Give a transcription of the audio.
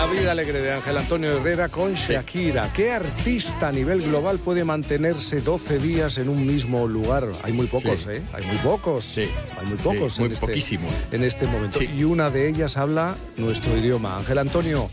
La vida alegre de Ángel Antonio Herrera con Shakira. ¿Qué artista a nivel global puede mantenerse 12 días en un mismo lugar? Hay muy pocos, Sí. Hay muy pocos. Sí. Hay muy pocos. Sí, muy poquísimo. En este momento. Sí. Y una de ellas habla nuestro idioma. Ángel Antonio,